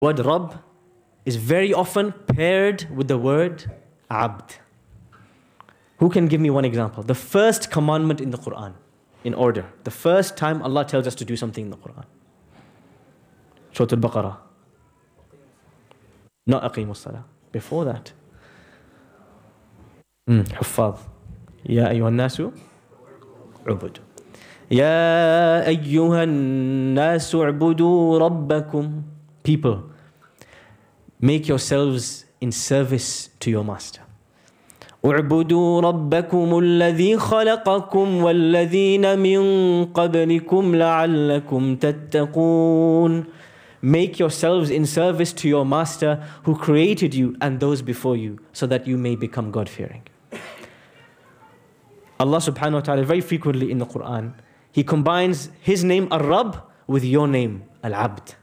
word Rabb is very often paired with the word Abd. Who can give me one example? The first commandment in the Quran, in order. The first time Allah tells us to do something in the Quran. Surah Al-Baqarah. Not Aqimus Salah. Before that. Huffaz. Ya ayyuhan nasu ubudu. Ya ayyuhan nasu ubudu rabbakum. People, make yourselves in service to your master. اعبدوا ربكم الذي خلقكم والذين من قبلكم لعلكم تتقون. Make yourselves in service to your master who created you and those before you so that you may become God-fearing. Allah subhanahu wa ta'ala very frequently in the Quran, He combines His name Ar-Rabb with your name Al-Abd.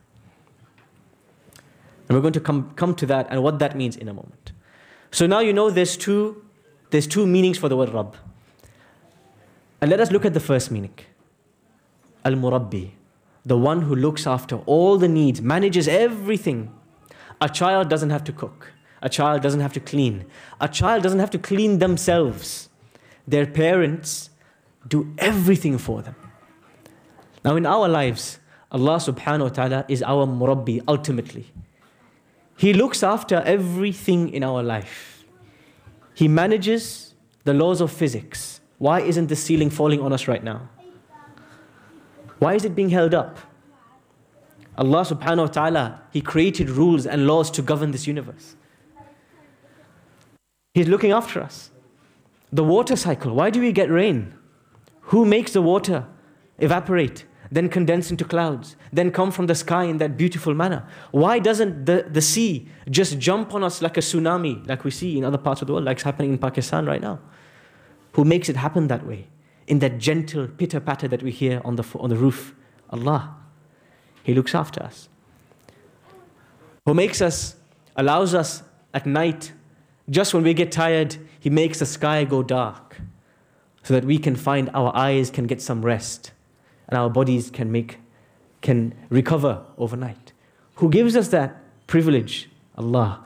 And we're going to come to that and what that means in a moment. So now you know there's two meanings for the word Rabb. And let us look at the first meaning. Al-Murabbi, the one who looks after all the needs, manages everything. A child doesn't have to cook. A child doesn't have to clean. A child doesn't have to clean themselves. Their parents do everything for them. Now in our lives, Allah subhanahu wa ta'ala is our Murabbi ultimately. He looks after everything in our life. He manages the laws of physics. Why isn't the ceiling falling on us right now? Why is it being held up? Allah subhanahu wa ta'ala, He created rules and laws to govern this universe. He's looking after us. The water cycle, why do we get rain? Who makes the water evaporate, then condense into clouds, then come from the sky in that beautiful manner? Why doesn't the sea just jump on us like a tsunami, like we see in other parts of the world, like it's happening in Pakistan right now? Who makes it happen that way? In that gentle pitter-patter that we hear on the roof? Allah. He looks after us. Who makes us, allows us at night, just when we get tired, He makes the sky go dark so that we can find our eyes can get some rest and our bodies can recover overnight. Who gives us that privilege? Allah.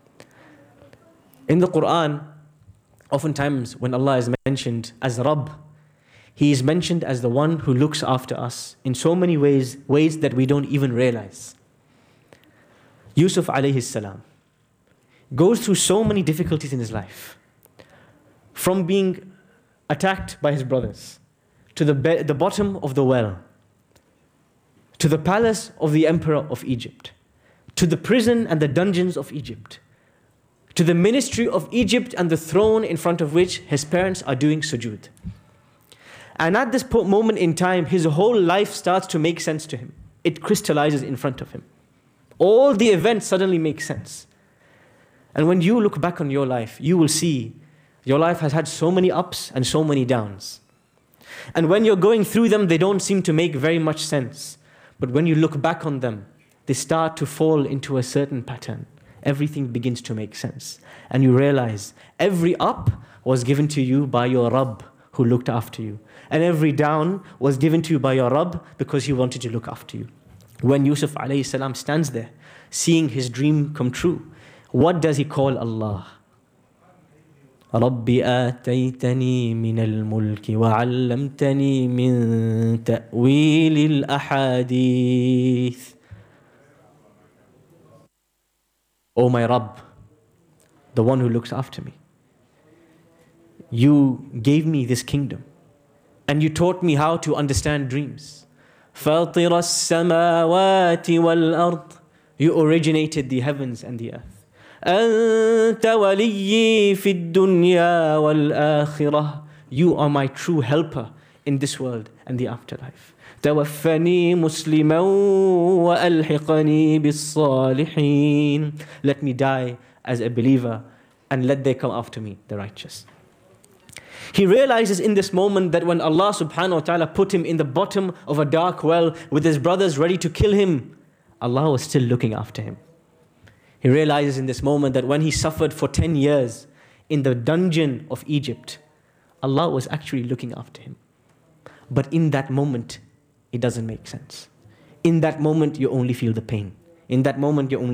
In the Quran, oftentimes when Allah is mentioned as Rabb, He is mentioned as the one who looks after us in so many ways that we don't even realize. Yusuf alayhi salam goes through so many difficulties in his life. From being attacked by his brothers, to the bottom of the well, to the palace of the emperor of Egypt, to the prison and the dungeons of Egypt, to the ministry of Egypt and the throne in front of which his parents are doing sujood. And at this moment in time, his whole life starts to make sense to him. It crystallizes in front of him. All the events suddenly make sense. And when you look back on your life, you will see your life has had so many ups and so many downs. And when you're going through them, they don't seem to make very much sense. But when you look back on them, they start to fall into a certain pattern. Everything begins to make sense. And you realize every up was given to you by your Rabb who looked after you. And every down was given to you by your Rabb because He wanted to look after you. When Yusuf alayhi salam stands there, seeing his dream come true, what does he call Allah? رَبِّ آتَيْتَنِي مِنَ الْمُلْكِ وَعَلَّمْتَنِي مِنْ تَأْوِيلِ الْأَحَادِيثِ. O my Rabb, the one who looks after me, you gave me this kingdom and you taught me how to understand dreams. فَاطِرَ السَّمَاوَاتِ وَالْأَرْضِ. You originated the heavens and the earth. أنت وليي في الدنيا والآخرة. You are my true helper in this world and the afterlife. توفني مسلما وألحقني بالصالحين. Let me die as a believer and let they come after me, the righteous. He realizes in this moment that when Allah subhanahu wa ta'ala put him in the bottom of a dark well with his brothers ready to kill him, Allah was still looking after him. He realizes in this moment that when he suffered for 10 years in the dungeon of Egypt, Allah was actually looking after him. But in that moment, it doesn't make sense. In that moment, you only feel the pain. In that moment, you're only